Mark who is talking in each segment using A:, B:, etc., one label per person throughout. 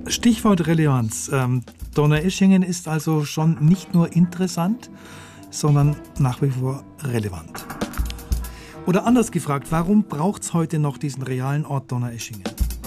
A: Stichwort Relevanz. Donaueschingen ist also schon nicht nur interessant, sondern nach wie vor relevant. Oder anders gefragt, warum braucht es heute noch diesen realen Ort Donaueschingen?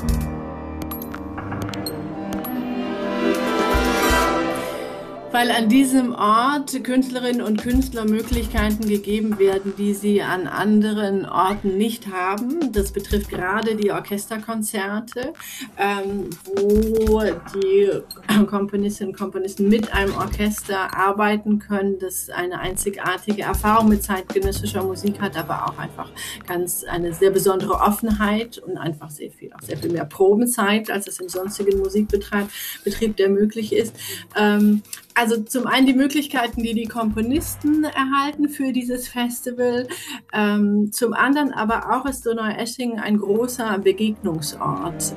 B: Weil an diesem Ort Künstlerinnen und Künstler Möglichkeiten gegeben werden, die sie an anderen Orten nicht haben. Das betrifft gerade die Orchesterkonzerte, wo die Komponistinnen und Komponisten mit einem Orchester arbeiten können, das eine einzigartige Erfahrung mit zeitgenössischer Musik hat, aber auch einfach eine sehr besondere Offenheit und einfach sehr viel mehr Probenzeit, als es im sonstigen Musikbetrieb der möglich ist. Also zum einen die Möglichkeiten, die Komponisten erhalten für dieses Festival, zum anderen aber auch ist Donaueschingen ein großer Begegnungsort.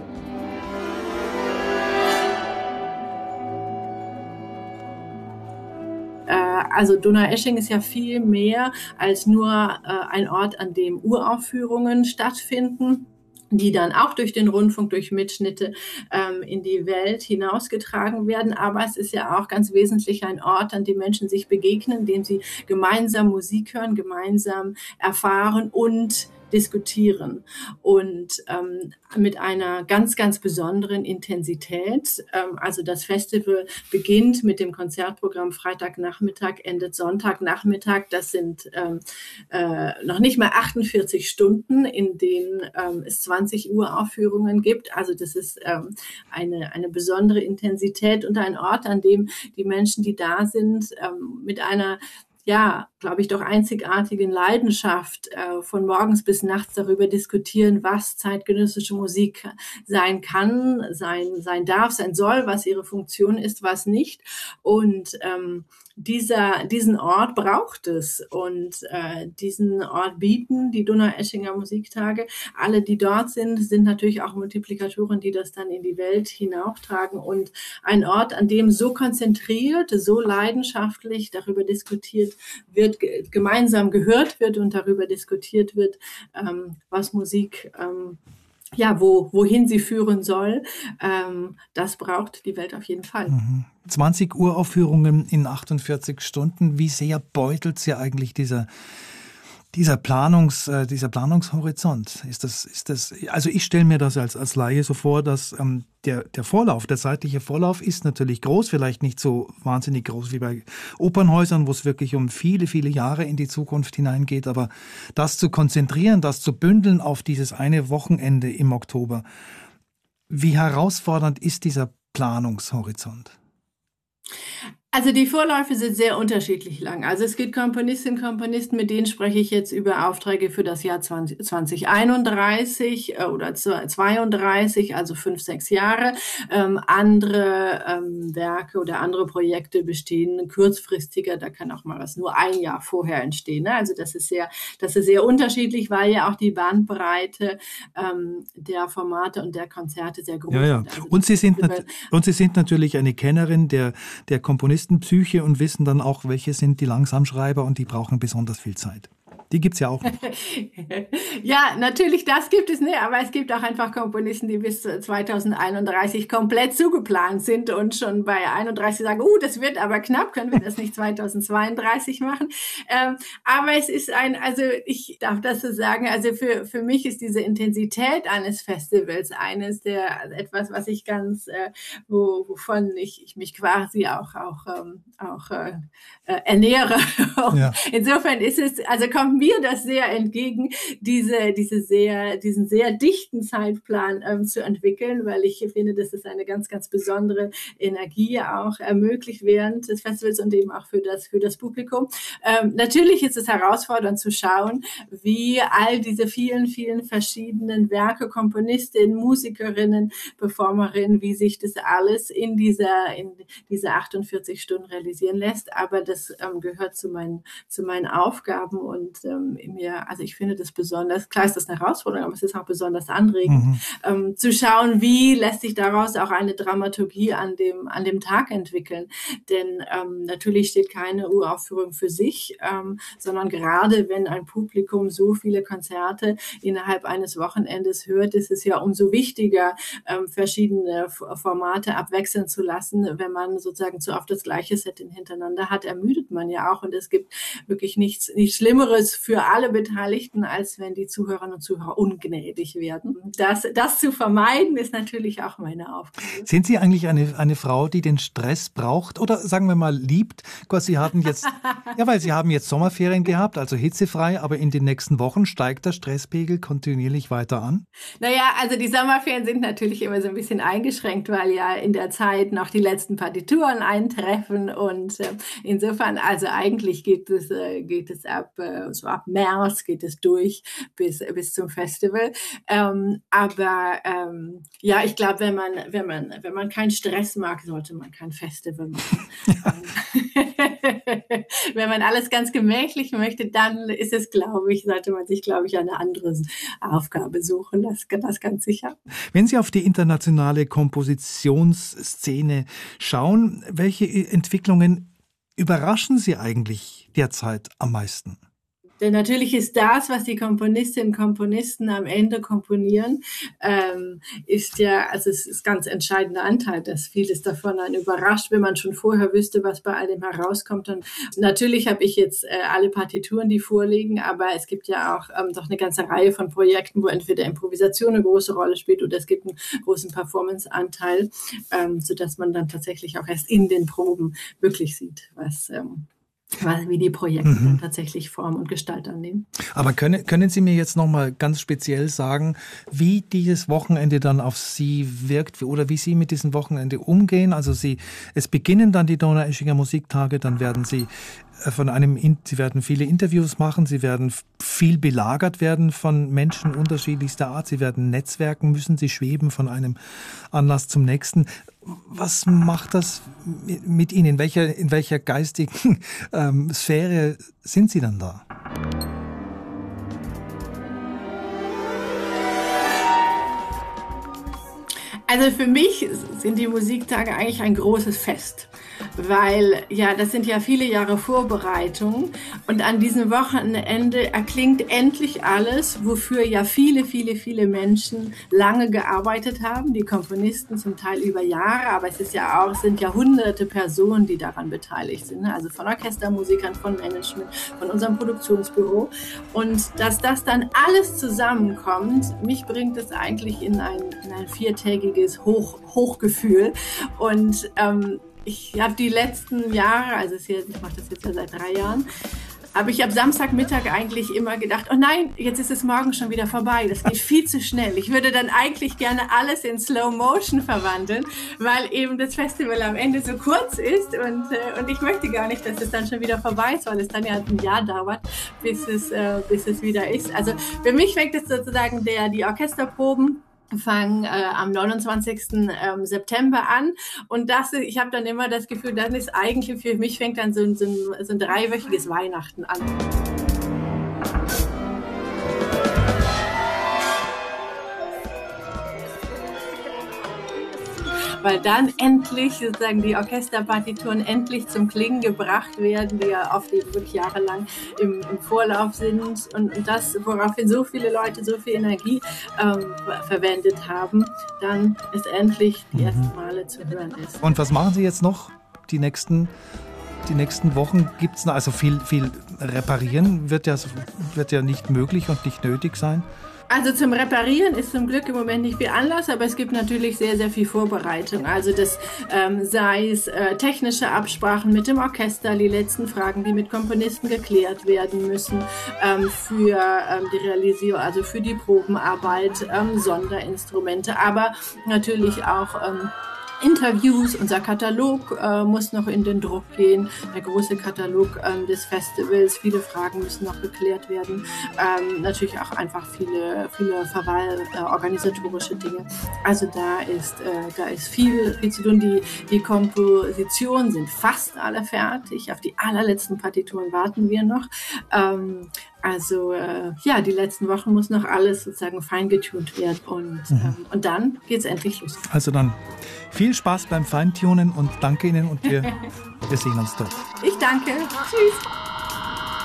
B: Also Donaueschingen ist ja viel mehr als nur ein Ort, an dem Uraufführungen stattfinden, die dann auch durch den Rundfunk, durch Mitschnitte in die Welt hinausgetragen werden. Aber es ist ja auch ganz wesentlich ein Ort, an dem Menschen sich begegnen, in dem sie gemeinsam Musik hören, gemeinsam erfahren und diskutieren und mit einer ganz, ganz besonderen Intensität. Also das Festival beginnt mit dem Konzertprogramm Freitagnachmittag, endet Sonntagnachmittag. Das sind noch nicht mal 48 Stunden, in denen es 20 Uraufführungen gibt. Also das ist eine besondere Intensität und ein Ort, an dem die Menschen, die da sind, mit einer glaube ich, doch einzigartigen Leidenschaft von morgens bis nachts darüber diskutieren, was zeitgenössische Musik sein kann, sein darf, sein soll, was ihre Funktion ist, was nicht. Und diesen Ort braucht es und diesen Ort bieten die Donaueschinger Musiktage. Alle, die dort sind natürlich auch Multiplikatoren, die das dann in die Welt hinauftragen und ein Ort, an dem so konzentriert, so leidenschaftlich darüber diskutiert wird, gemeinsam gehört wird und darüber diskutiert wird, was Musik wohin sie führen soll, das braucht die Welt auf jeden Fall.
A: 20 Uraufführungen in 48 Stunden. Wie sehr beutelt sie eigentlich dieser Planungshorizont? Ist das, also ich stelle mir das als Laie so vor, dass der zeitliche Vorlauf ist natürlich groß, vielleicht nicht so wahnsinnig groß wie bei Opernhäusern, wo es wirklich um viele, viele Jahre in die Zukunft hineingeht, aber das zu konzentrieren, das zu bündeln auf dieses eine Wochenende im Oktober, wie herausfordernd ist dieser Planungshorizont?
B: Also die Vorläufe sind sehr unterschiedlich lang. Also es gibt Komponistinnen und Komponisten, mit denen spreche ich jetzt über Aufträge für das Jahr 2031 oder 32, also 5-6 Jahre. Andere Werke oder andere Projekte bestehen kurzfristiger. Da kann auch mal was nur ein Jahr vorher entstehen. Ne? Also das ist sehr unterschiedlich, weil ja auch die Bandbreite der Formate und der Konzerte sehr groß ist.
A: Ja.
B: Also
A: und Sie sind natürlich eine Kennerin der Komponistenpsyche und wissen dann auch, welche sind die Langsamschreiber und die brauchen besonders viel Zeit. Die gibt's ja auch noch.
B: Ja, natürlich, das gibt es, ne? Aber es gibt auch einfach Komponisten, die bis 2031 komplett zugeplant sind und schon bei 31 sagen, das wird aber knapp, können wir das nicht 2032 machen? Aber es ist also ich darf das so sagen, also für mich ist diese Intensität eines Festivals etwas, was ich ganz, wovon ich mich quasi auch ernähre. Ja. Insofern ist es, also kommt mir das sehr entgegen, diesen sehr dichten Zeitplan zu entwickeln, weil ich finde, dass es eine ganz, ganz besondere Energie auch ermöglicht während des Festivals und eben auch für das Publikum. Natürlich ist es herausfordernd zu schauen, wie all diese vielen, vielen verschiedenen Werke, Komponistinnen, Musikerinnen, Performerinnen, wie sich das alles in diese 48 Stunden realisieren lässt. Aber das gehört zu meinen Aufgaben und also ich finde das besonders, klar ist das eine Herausforderung, aber es ist auch besonders anregend, zu schauen, wie lässt sich daraus auch eine Dramaturgie an dem Tag entwickeln. Denn natürlich steht keine Uraufführung für sich, sondern gerade wenn ein Publikum so viele Konzerte innerhalb eines Wochenendes hört, ist es ja umso wichtiger, verschiedene Formate abwechseln zu lassen. Wenn man sozusagen zu oft das gleiche Setting hintereinander hat, ermüdet man ja auch. Und es gibt wirklich nichts Schlimmeres für alle Beteiligten, als wenn die Zuhörerinnen und Zuhörer ungnädig werden. Das zu vermeiden, ist natürlich auch meine Aufgabe.
A: Sind Sie eigentlich eine Frau, die den Stress braucht oder sagen wir mal liebt? Sie hatten jetzt, weil Sie haben jetzt Sommerferien gehabt, also hitzefrei, aber in den nächsten Wochen steigt der Stresspegel kontinuierlich weiter an?
B: Naja, also die Sommerferien sind natürlich immer so ein bisschen eingeschränkt, weil ja in der Zeit noch die letzten Partituren eintreffen und insofern, also eigentlich geht es ab März geht es durch bis zum Festival. Aber ich glaube, wenn man keinen Stress mag, sollte man kein Festival machen. Wenn man alles ganz gemächlich möchte, dann ist es, sollte man sich, eine andere Aufgabe suchen. Das ganz sicher.
A: Wenn Sie auf die internationale Kompositionsszene schauen, welche Entwicklungen überraschen Sie eigentlich derzeit am meisten?
B: Denn natürlich ist das, was die Komponistinnen und Komponisten am Ende komponieren, ist ja, also es ist ganz entscheidender Anteil, dass vieles davon einen überrascht, wenn man schon vorher wüsste, was bei all dem herauskommt. Und natürlich habe ich jetzt alle Partituren, die vorliegen, aber es gibt ja auch doch eine ganze Reihe von Projekten, wo entweder Improvisation eine große Rolle spielt oder es gibt einen großen Performance-Anteil, sodass man dann tatsächlich auch erst in den Proben wirklich sieht, wie die Projekte dann tatsächlich Form und Gestalt annehmen.
A: Aber können Sie mir jetzt noch mal ganz speziell sagen, wie dieses Wochenende dann auf Sie wirkt oder wie Sie mit diesem Wochenende umgehen? Also es beginnen dann die Donaueschinger Musiktage, dann werden Sie Sie werden viele Interviews machen, Sie werden viel belagert werden von Menschen unterschiedlichster Art, Sie werden netzwerken müssen, Sie schweben von einem Anlass zum nächsten. Was macht das mit Ihnen? In welcher geistigen Sphäre sind Sie dann da?
B: Also für mich sind die Musiktage eigentlich ein großes Fest, weil ja, das sind ja viele Jahre Vorbereitung und an diesem Wochenende erklingt endlich alles, wofür ja viele, viele, viele Menschen lange gearbeitet haben, die Komponisten zum Teil über Jahre, aber es sind ja hunderte Personen, die daran beteiligt sind, also von Orchestermusikern, von Management, von unserem Produktionsbüro und dass das dann alles zusammenkommt, mich bringt es eigentlich in ein viertägiges Hochgefühl und ich habe die letzten Jahre, ich mache das jetzt ja seit 3 Jahren, habe ich ab Samstagmittag eigentlich immer gedacht, oh nein, jetzt ist es morgen schon wieder vorbei, das geht viel zu schnell. Ich würde dann eigentlich gerne alles in Slow Motion verwandeln, weil eben das Festival am Ende so kurz ist und ich möchte gar nicht, dass es dann schon wieder vorbei ist, weil es dann ja ein Jahr dauert, bis es wieder ist. Also für mich fängt es sozusagen die Orchesterproben fangen am 29. September an und ich habe dann immer das Gefühl, dann ist eigentlich für mich fängt dann so ein 3-wöchiges Weihnachten an. Weil dann endlich sozusagen die Orchesterpartituren endlich zum Klingen gebracht werden, die ja oft eben wirklich jahrelang im Vorlauf sind und das, woraufhin so viele Leute so viel Energie verwendet haben, dann ist endlich die ersten Male zu hören ist.
A: Und was machen Sie jetzt noch die nächsten Wochen? Gibt es noch, also viel reparieren wird ja nicht möglich und nicht nötig sein?
B: Also zum Reparieren ist zum Glück im Moment nicht viel Anlass, aber es gibt natürlich sehr, sehr viel Vorbereitung. Also das sei es technische Absprachen mit dem Orchester, die letzten Fragen, die mit Komponisten geklärt werden müssen, für die Realisierung, also für die Probenarbeit, Sonderinstrumente, aber natürlich auch Interviews, unser Katalog muss noch in den Druck gehen, der große Katalog des Festivals, viele Fragen müssen noch geklärt werden, natürlich auch einfach viele organisatorische Dinge. Also da ist viel zu tun. Die Kompositionen sind fast alle fertig, auf die allerletzten Partituren warten wir noch. Also ja, die letzten Wochen muss noch alles sozusagen feingetunt werden und dann geht's endlich los.
A: Also dann viel Spaß beim Feintunen und danke Ihnen und wir sehen uns dort.
B: Ich danke. Tschüss.